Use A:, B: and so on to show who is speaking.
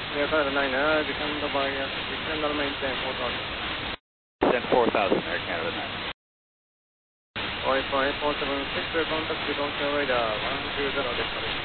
A: Air 9, descend by, descend on maintain 4000.
B: Descend 4000, Air Canada 9.
A: 476, contact with on radar 120 decimal.